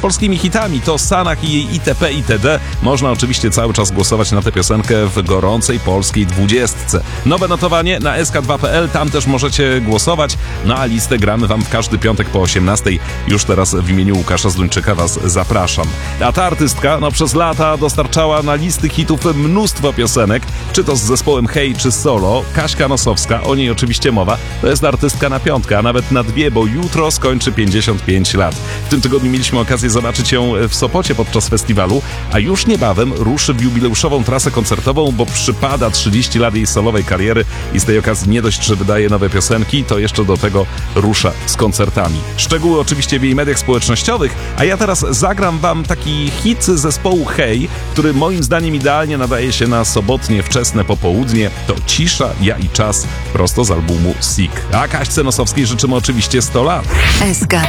polskimi hitami, to Sanach i jej itp. itd. Można oczywiście cały czas głosować na tę piosenkę w gorącej polskiej 20. Nowe notowanie na sk2.pl, tam też możecie głosować, no a listę gramy wam w każdy piątek po 18. Już teraz w imieniu Łukasza Zduńczyka was zapraszam. A ta artystka przez lata dostarczała na listy hitów mnóstwo piosenek, czy to z zespołem Hej, czy solo. Kaśka Nosowska, o niej oczywiście mowa, to jest artystka na piątkę, a nawet na dwie, bo jutro skończy 55 lat. W tym tygodniu mieliśmy okazję zobaczyć ją w Sopocie podczas festiwalu, a już niebawem ruszy w jubileuszową trasę koncertową, bo przypada 30 lat jej solowej kariery i z tej okazji nie dość, że wydaje nowe piosenki, to jeszcze do tego rusza z koncertami. Szczegóły oczywiście w jej mediach społecznościowych, a ja teraz zagram wam taki hit zespołu Hej, który moim zdaniem idealnie nadaje się na sobotnie wczesne popołudnie. To Cisza, ja i czas, prosto z albumu Sick. A Kaśce Nosowskiej życzymy oczywiście 100 lat. SK.